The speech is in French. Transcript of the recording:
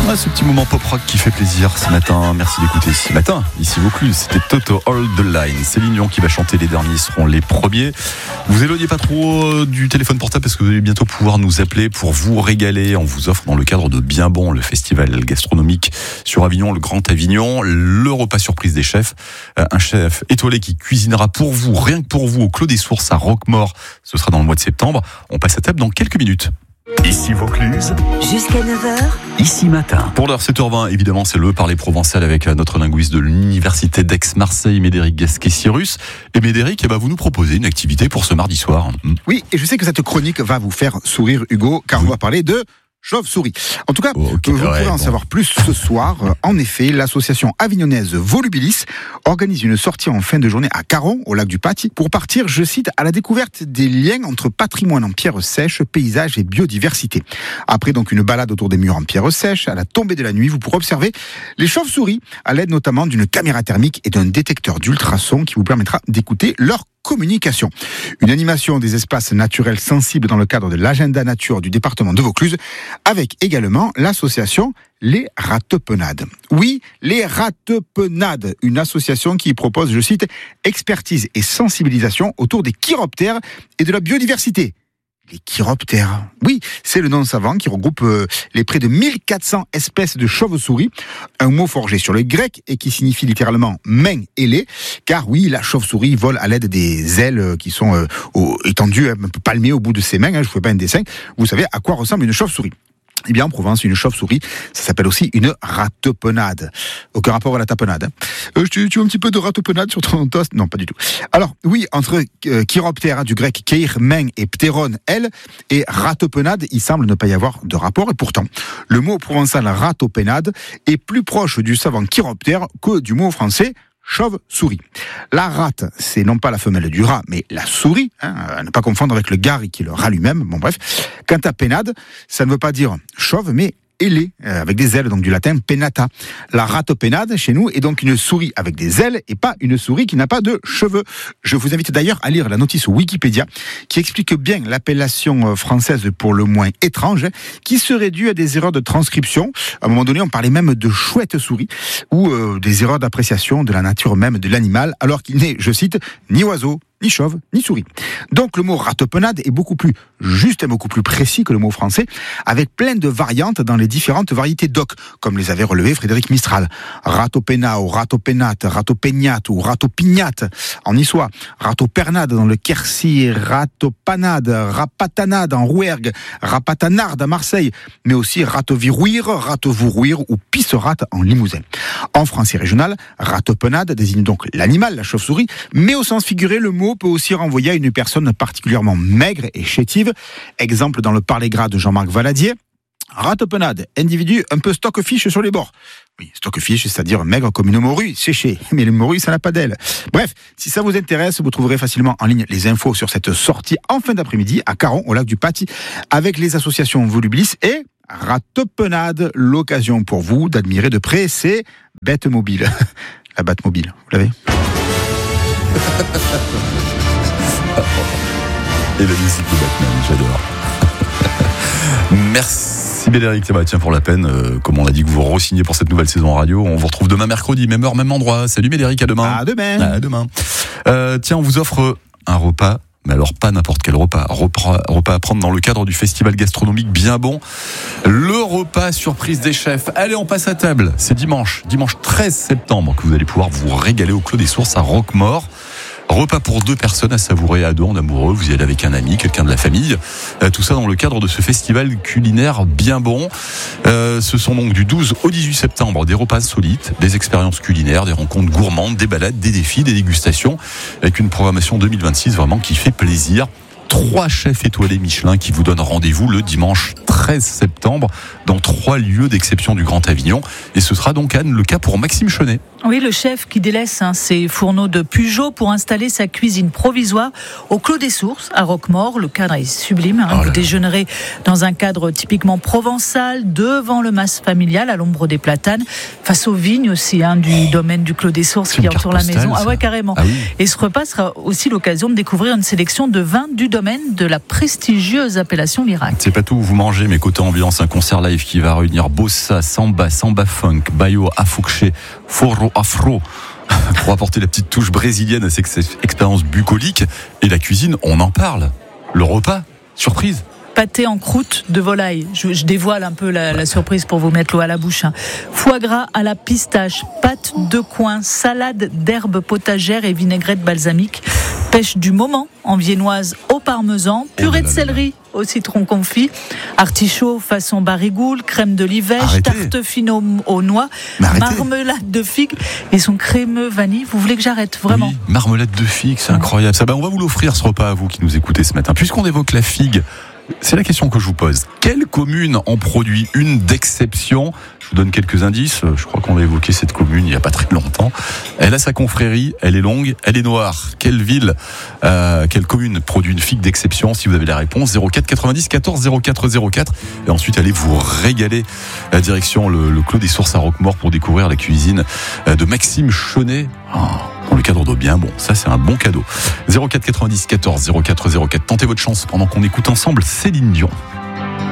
Ah, ce petit moment pop rock qui fait plaisir ce matin. Merci d'écouter ce matin. Ici Vaucluse, c'était Toto Hold the Line. Céline Dion qui va chanter. Les derniers seront les premiers. Vous éloignez pas trop du téléphone portable parce que vous allez bientôt pouvoir nous appeler pour vous régaler. On vous offre dans le cadre de Bien Bon, le festival gastronomique sur Avignon, le Grand Avignon, le repas surprise des chefs. Un chef étoilé qui cuisinera pour vous, rien que pour vous, au Clos des Sources à Roquemort. Ce sera dans le mois de septembre. On passe à table dans quelques minutes. Ici Vaucluse, jusqu'à 9h. Ici Matin. Pour l'heure 7h20, évidemment, c'est le parler provençal avec notre linguiste de l'université d'Aix-Marseille, Médéric Gasquet-Cyrus. Et Médéric, vous nous proposez une activité pour ce mardi soir. Oui, et je sais que cette chronique va vous faire sourire, Hugo, car on va parler de chauve-souris. En tout cas, vous pourrez en savoir plus ce soir. En effet, l'association avignonnaise Volubilis organise une sortie en fin de journée à Caron, au lac du Paty, pour partir, je cite, à la découverte des liens entre patrimoine en pierre sèche, paysage et biodiversité. Après donc une balade autour des murs en pierre sèche, à la tombée de la nuit, vous pourrez observer les chauves-souris, à l'aide notamment d'une caméra thermique et d'un détecteur d'ultrasons qui vous permettra d'écouter leur communication. Une animation des espaces naturels sensibles dans le cadre de l'agenda nature du département de Vaucluse, avec également l'association Les Ratepennades. Oui, Les Ratepennades, une association qui propose, je cite, expertise et sensibilisation autour des chiroptères et de la biodiversité. Les chiroptères. Oui, c'est le nom savant qui regroupe les près de 1400 espèces de chauves-souris, un mot forgé sur le grec et qui signifie littéralement main ailée, car oui, la chauve-souris vole à l'aide des ailes qui sont étendues, un peu palmées au bout de ses mains, je ne vous fais pas un dessin, vous savez à quoi ressemble une chauve-souris. Eh bien, en Provence, une chauve-souris, ça s'appelle aussi une ratepennade. Aucun rapport à la tapenade. Tu veux un petit peu de ratepennade sur ton toast? Non, pas du tout. Alors, oui, entre chiroptère, du grec keir, main, et ptéron, aile, et ratepennade, il semble ne pas y avoir de rapport. Et pourtant, le mot provençal ratepennade est plus proche du savant chiroptère que du mot français chauve-souris. La rate, c'est non pas la femelle du rat, mais la souris, à ne pas confondre avec le gari qui est le rat lui-même. Bon bref. Quant à pennade, ça ne veut pas dire chauve, mais ailée, avec des ailes, donc du latin pennata. La ratepennade, chez nous, est donc une souris avec des ailes et pas une souris qui n'a pas de cheveux. Je vous invite d'ailleurs à lire la notice Wikipédia qui explique bien l'appellation française pour le moins étrange, qui serait due à des erreurs de transcription. À un moment donné, on parlait même de chouette-souris ou des erreurs d'appréciation de la nature même de l'animal, alors qu'il n'est, je cite, ni oiseau, ni chauve, ni souris. Donc le mot ratepennade est beaucoup plus juste et beaucoup plus précis que le mot français, avec plein de variantes dans les différentes variétés d'oc, comme les avait relevé Frédéric Mistral. Ratopennao, ratopennate, ratopegnate ou ratopignate en niçois, ratopernade dans le Quercy, ratopanade, rapatanade en Rouergue, rapatanarde à Marseille, mais aussi ratovirouir, ratovourouir ou pisserate en Limousin. En français régional, ratepennade désigne donc l'animal, la chauve-souris, mais au sens figuré, le mot peut aussi renvoyer à une personne particulièrement maigre et chétive. Exemple dans le Parler gras de Jean-Marc Valadier. Ratepennade, individu un peu stockfish sur les bords. Oui, stockfish, c'est-à-dire maigre comme une morue séchée. Mais le morue, ça n'a pas d'aile. Bref, si ça vous intéresse, vous trouverez facilement en ligne les infos sur cette sortie en fin d'après-midi à Caron, au lac du Paty, avec les associations Volubilis et Ratepennade. L'occasion pour vous d'admirer de près ces bêtes mobiles. La Batmobile, vous l'avez ? Et la musique de Batman, j'adore. Merci Médéric, tiens pour la peine, comme on a dit que vous re-signez pour cette nouvelle saison en radio, on vous retrouve demain mercredi, même heure, même endroit. Salut Médéric, à demain. À demain. À demain. Tiens, on vous offre un repas, mais alors pas n'importe quel repas à prendre dans le cadre du festival gastronomique Bien Bon, le repas surprise des chefs. Allez, on passe à table, c'est dimanche 13 septembre que vous allez pouvoir vous régaler au Clos des Sources à Roquemort. Repas pour 2 personnes à savourer à deux en amoureux. Vous y allez avec un ami, quelqu'un de la famille. Tout ça dans le cadre de ce festival culinaire Bien Bon. Ce sont donc du 12 au 18 septembre des repas insolites, des expériences culinaires, des rencontres gourmandes, des balades, des défis, des dégustations, avec une programmation 2026 vraiment qui fait plaisir. 3 chefs étoilés Michelin qui vous donnent rendez-vous le dimanche 13 septembre dans 3 lieux d'exception du Grand Avignon. Et ce sera donc, Anne, le cas pour Maxime Chenet. Oui, le chef qui délaisse ses fourneaux de Peugeot pour installer sa cuisine provisoire au Clos des Sources à Roquemaure. Le cadre est sublime. Vous déjeunerez dans un cadre typiquement provençal, devant le mas familial, à l'ombre des platanes, face aux vignes aussi du domaine du Clos des Sources qui entoure la maison. Ça. Ah ouais, carrément. Ah oui. Et ce repas sera aussi l'occasion de découvrir une sélection de vins du domaine de la prestigieuse appellation Lirac. C'est pas tout où vous mangez, mais côté ambiance, un concert live qui va réunir bossa, samba, samba funk, bayo, afouché, forró, afro, pour apporter la petite touche brésilienne à cette expérience bucolique. Et la cuisine, on en parle. Le repas, surprise. Pâté en croûte de volaille. Je dévoile un peu la surprise pour vous mettre l'eau à la bouche. Foie gras à la pistache, pâte de coin, salade d'herbes potagères et vinaigrette balsamique, pêche du moment en viennoise au parmesan, purée de céleri au citron confit, artichaut façon barigoule, crème de livèche, tarte fine aux noix, marmelade de figue et son crémeux vanille. Vous voulez que j'arrête vraiment? Oui, marmelade de figue, c'est incroyable. Ça, on va vous l'offrir ce repas à vous qui nous écoutez ce matin. Puisqu'on évoque la figue, c'est la question que je vous pose. Quelle commune en produit une d'exception? Je vous donne quelques indices. Je crois qu'on a évoqué cette commune il n'y a pas très longtemps. Elle a sa confrérie, elle est longue, elle est noire. Quelle ville, quelle commune produit une figue d'exception? Si vous avez la réponse, 04 90 14 04 04. Et ensuite, allez vous régaler à la direction le Clos des Sources à Roquemaure pour découvrir la cuisine de Maxime Chaunet. Dans le cadre de bien, ça c'est un bon cadeau. 04 90 14 04 04. Tentez votre chance pendant qu'on écoute ensemble Céline Dion.